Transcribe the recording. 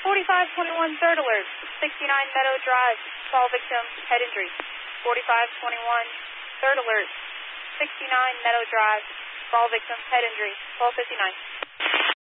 4521 third alert, 69 Meadow Drive, fall victim, head injury. 4521 third alert, 69 Meadow Drive, fall victim, head injury, 1259.